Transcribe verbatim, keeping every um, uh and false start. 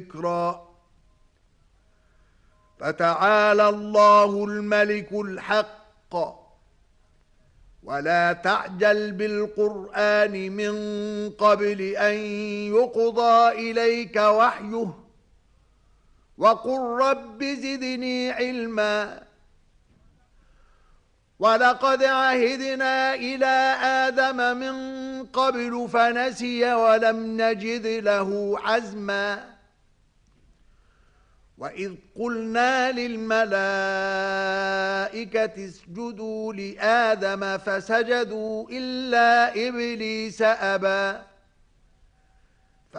ذكرا. فتعالى الله الملك الحق ولا تعجل بالقرآن من قبل أن يقضى إليك وحيه وقل رب زدني علما. ولقد عهدنا إلى آدم من قبل فنسي ولم نجد له عزما. وإذ قلنا للملائكة اسجدوا لآدم فسجدوا إلا إبليس أبى